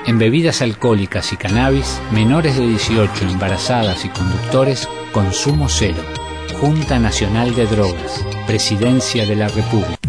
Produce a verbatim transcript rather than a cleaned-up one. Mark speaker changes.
Speaker 1: En bebidas alcohólicas y cannabis, menores de dieciocho, embarazadas y conductores, consumo cero. Junta Nacional de Drogas, Presidencia de la República.